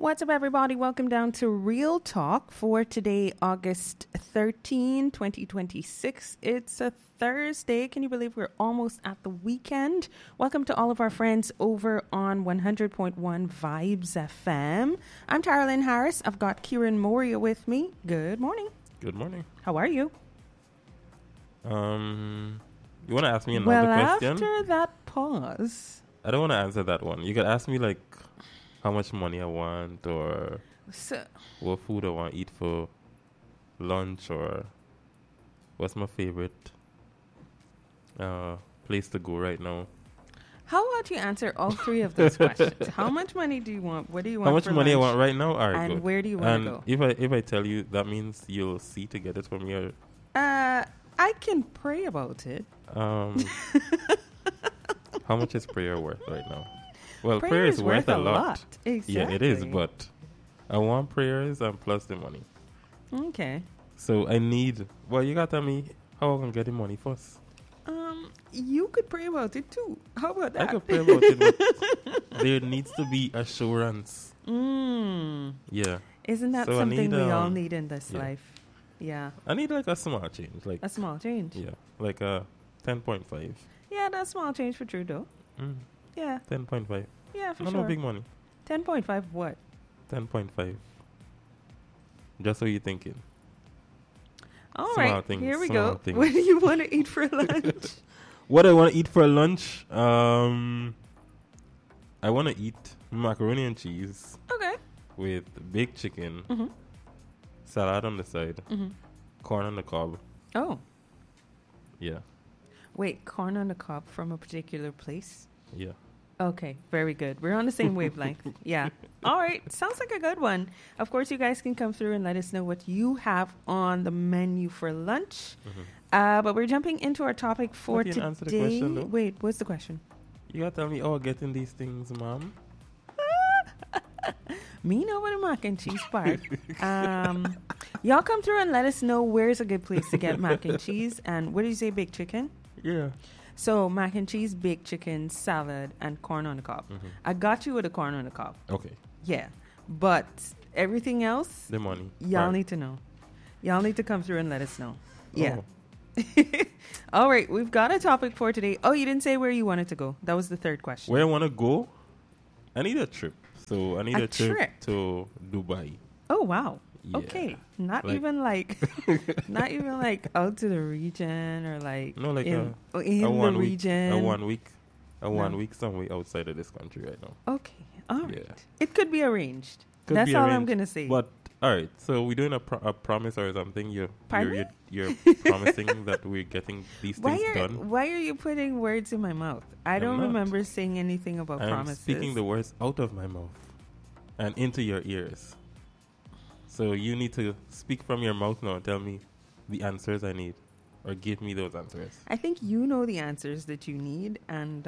What's up, everybody? Welcome down to Real Talk for today, August 13, 2026. It's a Thursday. Can you believe we're almost at the weekend? Welcome to all of our friends over on 100.1 Vibes FM. I'm Taralyn Harris. I've got Kieran Moria with me. Good morning. Good morning. How are you? You want to ask me another question? After that pause. I don't want to answer that one. You could ask me like how much money I want or what food I want to eat for lunch or what's my favorite place to go right now. How about you answer all three of those questions? How much money do you want? What do you want? How much for money lunch? I want right now? All right, and good. Where do you want to go? If I tell you, that means you'll see to get it from me. Or I can pray about it. how much is prayer worth right now? Well, prayer is worth a lot. Exactly. Yeah, it is, but I want prayers and plus the money. Okay. So I need. Well, you gotta tell me how I can get the money first. You could pray about it too. How about that? I could pray about it, but there needs to be assurance. Yeah. Isn't that So something we all need in this yeah. life? Yeah. I need like a small change, like A small change. yeah, like a 10.5. Yeah, that's small change for Trudeau. Yeah. 10.5. Yeah, for No, sure. no big money. 10.5 what? 10.5. Just so you're thinking. All Small right. things, Here we small go. things. What do you want to eat for lunch? What I want to eat for lunch? I want to eat macaroni and cheese Okay. with baked chicken, Mm-hmm. salad on the side, Mm-hmm. corn on the cob. Oh. Yeah, Wait, corn on the cob from a particular place? yeah. Okay, very good. We're on the same wavelength. Yeah. All right. Sounds like a good one. Of course, you guys can come through and let us know what you have on the menu for lunch. But we're jumping into our topic for But you didn't answer the today. question, though. Wait, what's the question? You gotta tell me, getting these things, mom. Me know what a mac and cheese part. Y'all come through and let us know where's a good place to get mac and cheese. And what did you say, baked chicken? Yeah. So mac and cheese, baked chicken, salad, and corn on the cob. I got you with a corn on the cob. Okay. Yeah. But everything else, The money. y'all Right. need to know. Y'all need to come through and let us know. Yeah. Oh. All right. We've got a topic for today. Oh, you didn't say where you wanted to go. That was the third question. Where I want to go? I need a trip. So I need A a trip trip? to Dubai. Oh, wow. Yeah. Okay. Not Like- even like out to the region or like No, like in a the 1 week. region. A 1 week. A No. 1 week somewhere outside of this country right now. Okay. All right. Yeah. It could be arranged. Could That's be all I'm arranged, going to say. But all right, so we're doing a promise or something. Pardon You're promising that we're getting these things done. Why are you putting words in my mouth? I I'm don't not. remember saying anything about I'm promises. speaking the words out of my mouth and into your ears. So you need to speak from your mouth now and tell me the answers I need, or give me those answers. I think you know the answers that you need, and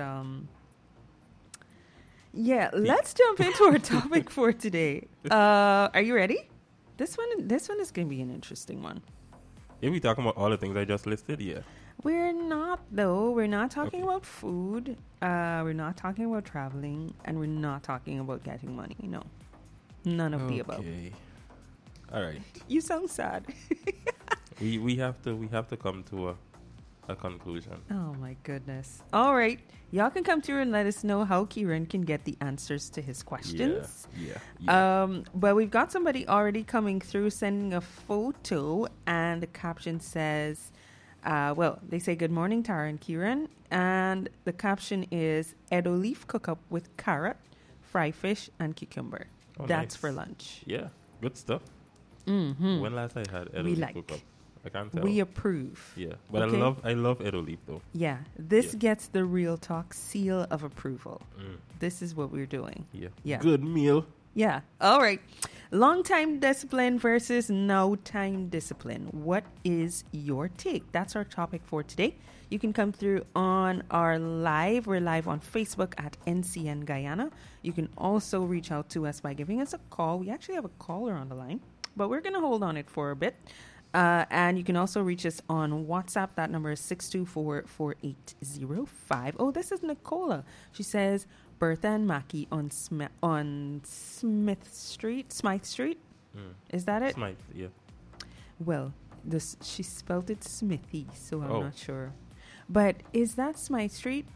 yeah, let's jump into our topic for today. Are you ready? This one is going to be an interesting one. If we talking about all the things I just listed, yeah. We're not, though. We're not talking Okay. about food. We're not talking about traveling, and we're not talking about getting money. No, none of the above. Okay. All right. You sound sad. We have to come to a conclusion. Oh my goodness. All right. Y'all can come through and let us know how Kieran can get the answers to his questions. Yeah. But we've got somebody already coming through sending a photo, and the caption says, they say good morning, Tara and Kieran. And the caption is Edo leaf cook up with carrot, fry fish, and cucumber. Oh, That's nice. for lunch. Yeah. Good stuff. Mm-hmm. When last I had Edo We leaf like. cook up? I can't tell. We approve. Yeah, but Okay. I love Edo leaf though. Yeah. This Yeah. gets the Real Talk seal of approval. Mm. This is what we're doing. Yeah. Yeah. Good meal. Yeah. All right. Long time discipline versus no time discipline. What is your take? That's our topic for today. You can come through on our live. We're live on Facebook at NCN Guyana. You can also reach out to us by giving us a call. We actually have a caller on the line, but we're going to hold on it for a bit. And you can also reach us on WhatsApp. That number is 624-4805. Oh, this is Nicola. She says, Bertha and Mackie on Smythe Street. Is that it? Smythe, yeah. Well, she spelled it Smithy, so I'm Oh. not sure. But is that Smythe Street?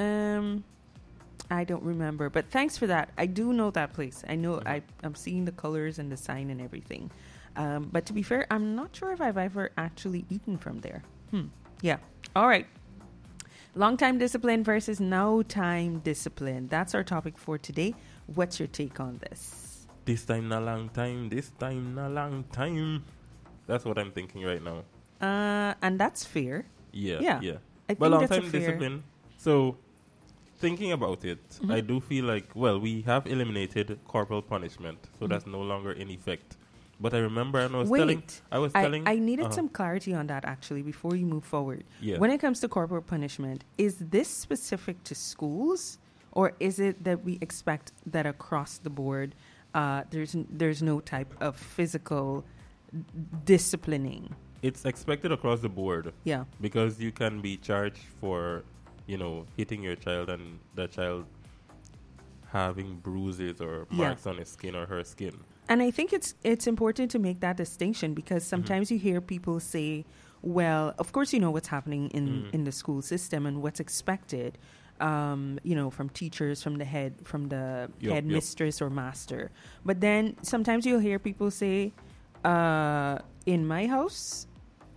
I don't remember. But thanks for that. I do know that place. I know I'm seeing the colors and the sign and everything. But to be fair, I'm not sure if I've ever actually eaten from there. Yeah. All right. Long time discipline versus no time discipline. That's our topic for today. What's your take on this? This time na long time. This time na long time. That's what I'm thinking right now. And that's fair. Yeah. I But think long that's time a fair. discipline. So, thinking about it, I do feel like, well, we have eliminated corporal punishment, so that's no longer in effect. But I remember I needed some clarity on that actually before you move forward. Yeah. When it comes to corporal punishment, is this specific to schools, or is it that we expect that across the board there's no type of physical disciplining? It's expected across the board. Yeah. Because you can be charged for, hitting your child and the child having bruises or marks on his skin or her skin. And I think it's important to make that distinction because sometimes you hear people say, well, of course you know what's happening in the school system and what's expected, from teachers, from the headmistress or master. But then sometimes you'll hear people say, in my house,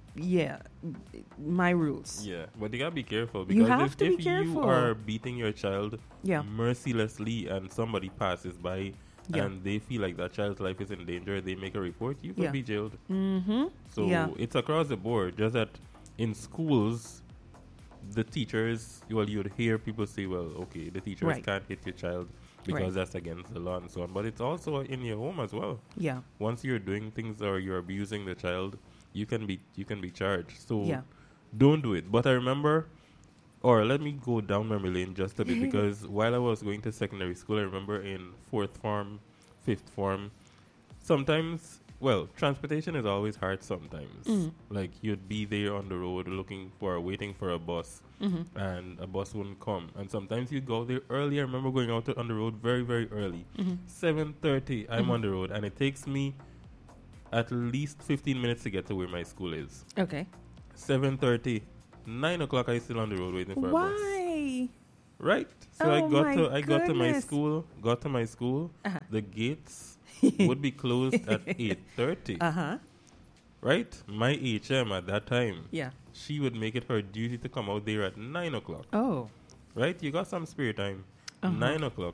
my rules. Yeah, but you gotta be careful because if you are beating your child mercilessly and somebody passes by and they feel like that child's life is in danger, they make a report, you could be jailed. So it's across the board. Just that in schools, the teachers, you'd hear people say, well, okay, the teachers can't hit your child because that's against the law and so on. But it's also in your home as well. Yeah. Once you're doing things or you're abusing the child, you can be charged. So don't do it. But I remember, or let me go down memory lane just a bit because while I was going to secondary school, I remember in 4th form, 5th form, sometimes, transportation is always hard sometimes. Like you'd be there on the road waiting for a bus and a bus wouldn't come. And sometimes you'd go there early. I remember going out on the road very, very early. 7:30, I'm on the road and it takes me at least 15 minutes to get to where my school is. Okay. 7:30, 9 o'clock, I still on the road waiting for a bus. Why? Right. So I got to my school. The gates would be closed at 8:30. Right. My HM at that time. Yeah. She would make it her duty to come out there at 9 o'clock. Oh. Right. You got some spare time. 9 o'clock.